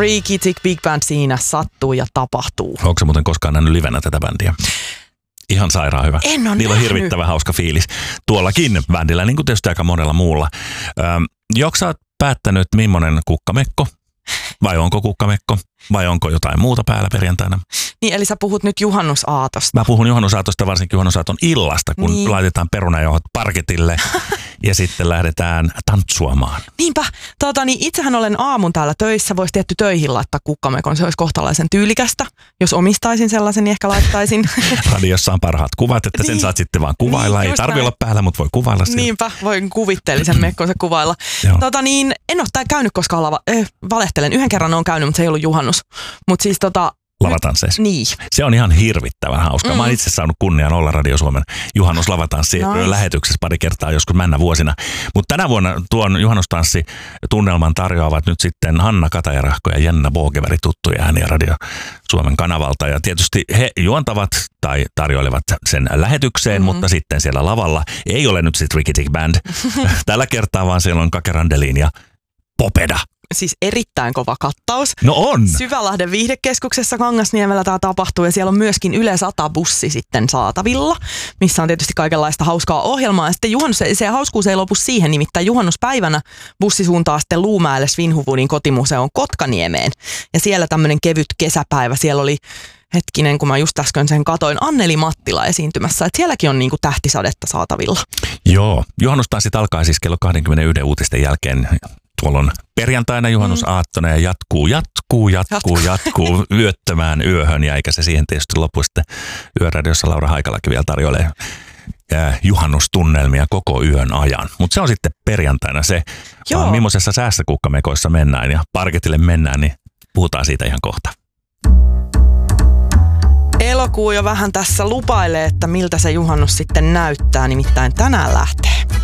Freaky Tick Big Band siinä sattuu ja tapahtuu. Onko se muuten koskaan nähnyt livenä tätä bändiä? Ihan sairaan hyvä. En ole Niillä on nähnyt. hirvittävän hauska fiilis. Tuollakin bändillä, niin kuin tietysti aika monella muulla. Joko sä oot päättänyt, millainen kukkamekko? Vai onko kukkamekko? Vai onko jotain muuta päällä perjantaina? Niin, eli sä puhut nyt juhannusaatosta. Mä puhun juhannusaatosta, varsinkin juhannusaaton illasta, kun Niin. laitetaan perunajauhot parketille ja sitten lähdetään tantsuamaan. Niinpä. Niin itsehän olen aamun täällä töissä. Voisi tietty töihin laittaa kukkamekon. Se olisi kohtalaisen tyylikästä. Jos omistaisin sellaisen, niin ehkä laittaisin. Radiossa on parhaat kuvat, että sen Niin. saat sitten vaan kuvailla. Niin, Ei just tarvitse näin. olla päällä, mutta voi kuvailla sitä. Niinpä, voin kuvitteellisen mekkonsa kuvailla. Joo. En ole tää käynyt koskaan valehtelen. Yhden kerran on käynyt, mutta se ei ollut juhannus. Mutta siis Lavatansseissa. niin. Se on ihan hirvittävän hauska. Mä oon itse saanut kunnian olla Radio Suomen juhannuslavatanssi lähetyksessä pari kertaa joskus männä vuosina. Mutta tänä vuonna tuon juhannustanssi-tunnelman tarjoavat nyt sitten Hanna Katajärahko ja Jenna Bogeberg, tuttuja ääniä Radio Suomen kanavalta. Ja tietysti he juontavat tai tarjoilevat sen lähetykseen, mutta sitten siellä lavalla ei ole nyt sitten Ricky Tick Band tällä kertaa, vaan siellä on Kake Randelin ja Popeda. Siis erittäin kova kattaus. No on! Syvälahden viihdekeskuksessa Kangasniemellä tämä tapahtuu ja siellä on myöskin Yle 100-bussi sitten saatavilla, missä on tietysti kaikenlaista hauskaa ohjelmaa. Ja sitten se hauskuus ei lopu siihen, nimittäin juhannuspäivänä bussi suuntaa sitten Luumäelle Svinhufvudin kotimuseon Kotkaniemeen. Ja siellä tämmöinen kevyt kesäpäivä, siellä oli hetkinen, kun mä just äsken sen katoin, Anneli Mattila esiintymässä. Että sielläkin on niinku tähtisadetta saatavilla. Joo, juhannustanssit alkaa siis kello 21 uutisten jälkeen. Tuolla on perjantaina juhannusaattona ja jatkuu yöttömään yöhön. Ja eikä se siihen tietysti lopu sitten Yöradiossa Laura Haikalakin vielä tarjoilee juhannustunnelmia koko yön ajan. Mutta se on sitten perjantaina se, vaan millaisessa säässä kukkamekoissa mennään ja parketille mennään, niin puhutaan siitä ihan kohta. Elokuu jo vähän tässä lupailee, että miltä se juhannus sitten näyttää, nimittäin tänään lähtee